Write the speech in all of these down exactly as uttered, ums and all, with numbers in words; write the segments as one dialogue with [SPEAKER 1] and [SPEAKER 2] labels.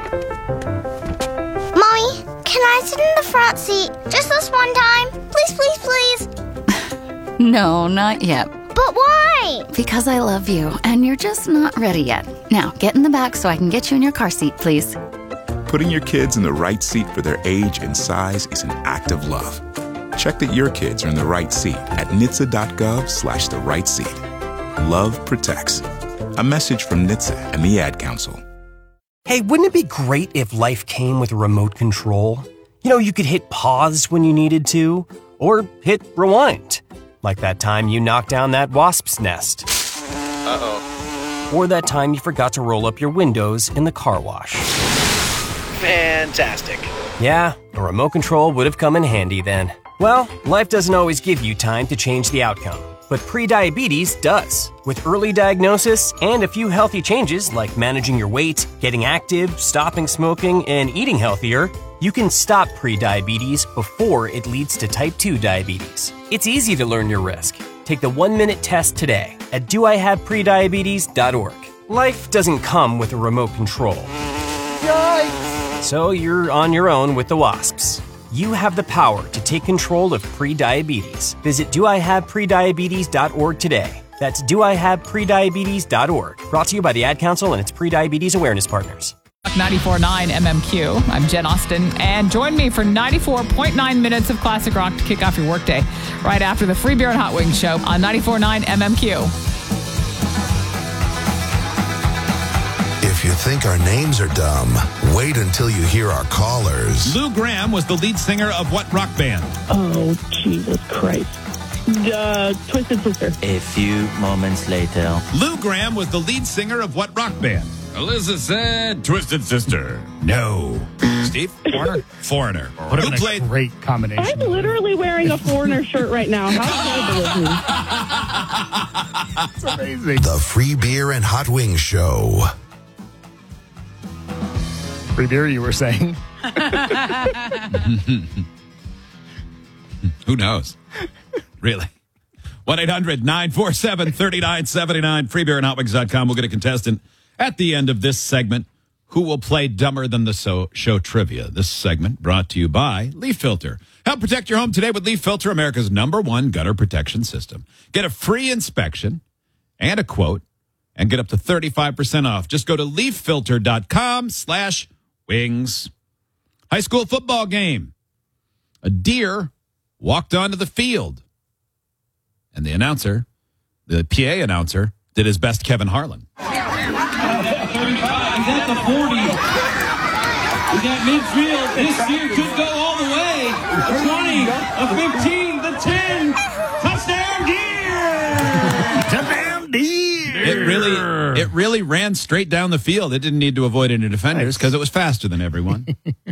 [SPEAKER 1] Mommy, can I sit in the front seat just this one time? Please, please, please.
[SPEAKER 2] No, not yet.
[SPEAKER 1] But why?
[SPEAKER 2] Because I love you, and you're just not ready yet. Now, get in the back so I can get you in your car seat, please.
[SPEAKER 3] Putting your kids in the right seat for their age and size is an act of love. Check that your kids are in the right seat at N H T S A dot gov slash the right seat. Love protects. A message from N H T S A and the Ad Council.
[SPEAKER 4] Hey, wouldn't it be great if life came with a remote control? You know, you could hit pause when you needed to, or hit rewind. Like that time you knocked down that wasp's nest.
[SPEAKER 5] Uh-oh.
[SPEAKER 4] Or that time you forgot to roll up your windows in the car wash.
[SPEAKER 5] Fantastic.
[SPEAKER 4] Yeah, a remote control would have come in handy then. Well, life doesn't always give you time to change the outcome, but prediabetes does. With early diagnosis and a few healthy changes like managing your weight, getting active, stopping smoking, and eating healthier, you can stop prediabetes before it leads to type two diabetes. It's easy to learn your risk. Take the one-minute test today at do I have prediabetes dot org. Life doesn't come with a remote control. Yikes! So you're on your own with the wasps. You have the power to take control of prediabetes. Visit do I have prediabetes dot org today. That's do I have prediabetes dot org. Brought to you by the Ad Council and its prediabetes awareness partners.
[SPEAKER 6] ninety-four point nine M M Q. I'm Jen Austen, and join me for ninety-four point nine minutes of classic rock to kick off your workday right after the Free Beer and Hot Wings show on ninety-four point nine M M Q.
[SPEAKER 7] If you think our names are dumb, wait until you hear our callers.
[SPEAKER 8] Lou Gramm was the lead singer of what rock band?
[SPEAKER 9] Oh, Jesus Christ. Uh, Twisted Sister.
[SPEAKER 10] A few moments later.
[SPEAKER 8] Lou Gramm was the lead singer of what rock band? Alyssa said Twisted Sister. No. Steve? Foreigner? Foreigner.
[SPEAKER 11] What
[SPEAKER 8] Who
[SPEAKER 11] a
[SPEAKER 8] played?
[SPEAKER 11] Great combination.
[SPEAKER 9] I'm literally wearing a Foreigner shirt right now. How terrible is me?
[SPEAKER 11] That's amazing.
[SPEAKER 7] The Free Beer and Hot Wings Show.
[SPEAKER 11] Free beer, you were saying?
[SPEAKER 8] Who knows? Really? one eight hundred nine four seven three nine seven nine, free beer and hot wings dot com. We'll get a contestant at the end of this segment who will play Dumber Than the so- Show Trivia. This segment brought to you by Leaf Filter. Help protect your home today with Leaf Filter, America's number one gutter protection system. Get a free inspection and a quote and get up to thirty-five percent off. Just go to leaf filter dot com slash wings. High school football game. A deer walked onto the field. And the announcer, the P A announcer, did his best Kevin Harlan.
[SPEAKER 12] thirty-five, he's at the forty. He's at midfield. This deer could go all the way. twenty, a fifteen, the ten. Touchdown deer!
[SPEAKER 11] Touchdown deer!
[SPEAKER 8] It really, it really ran straight down the field. It didn't need to avoid any defenders because it was faster than everyone.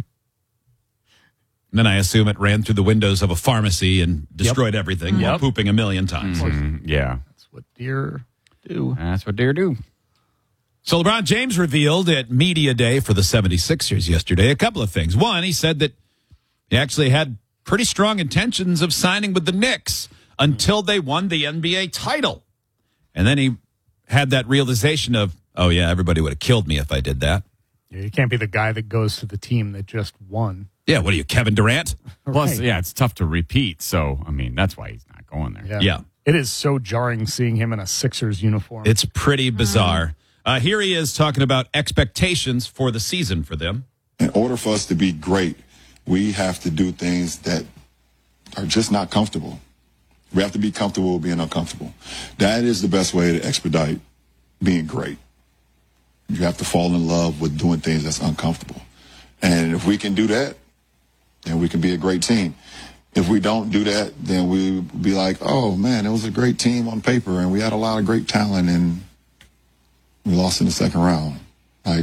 [SPEAKER 8] And then I assume it ran through the windows of a pharmacy and destroyed yep. everything yep. while pooping a million times.
[SPEAKER 13] Mm-hmm. Yeah.
[SPEAKER 11] That's what deer do.
[SPEAKER 13] That's what deer do.
[SPEAKER 8] So LeBron James revealed at Media Day for the seventy-sixers yesterday a couple of things. One, he said that he actually had pretty strong intentions of signing with the Knicks until they won the N B A title. And then he had that realization of, oh, yeah, everybody would have killed me if I did that.
[SPEAKER 11] Yeah, you can't be the guy that goes to the team that just won.
[SPEAKER 8] Yeah, what are you, Kevin Durant?
[SPEAKER 13] Plus,
[SPEAKER 11] Right.
[SPEAKER 13] yeah, it's tough to repeat. So, I mean, that's why he's not going there.
[SPEAKER 11] Yeah.
[SPEAKER 8] Yeah.
[SPEAKER 11] It is so jarring seeing him in a Sixers uniform.
[SPEAKER 8] It's pretty bizarre. Uh, here he is talking about expectations for the season for them.
[SPEAKER 14] In order for us to be great, we have to do things that are just not comfortable. We have to be comfortable with being uncomfortable. That is the best way to expedite being great. You have to fall in love with doing things that's uncomfortable. And if we can do that, then we can be a great team. If we don't do that, then we'll be like, oh, man, it was a great team on paper, and we had a lot of great talent, and we lost in the second round. Like,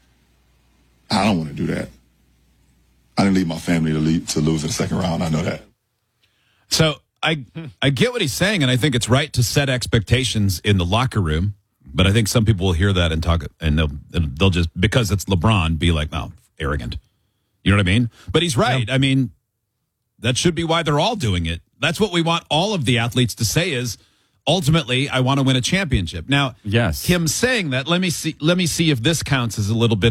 [SPEAKER 14] I don't want to do that. I didn't leave my family to, leave, to lose in the second round. I know that.
[SPEAKER 8] So I I get what he's saying, and I think it's right to set expectations in the locker room. But I think some people will hear that and talk, and they'll they'll just, because it's LeBron, be like, oh, arrogant. You know what I mean? But he's right. Yeah. I mean, that should be why they're all doing it. That's what we want all of the athletes to say is, ultimately, I want to win a championship. Now,
[SPEAKER 13] yes.
[SPEAKER 8] him saying that, let me see, let me see if this counts as a little bit